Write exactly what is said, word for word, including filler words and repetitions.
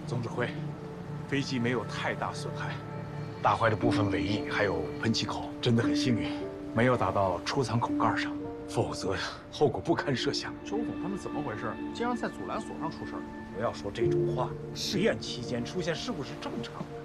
总指挥，飞机没有太大损害， 打坏的部分尾翼还有喷气口， 真的很幸运，没有打到出舱口盖上，否则呀，后果不堪设想。 周总他们怎么回事？竟然在阻拦索上出事儿？ 不要说这种话，实验期间出现事故是正常的。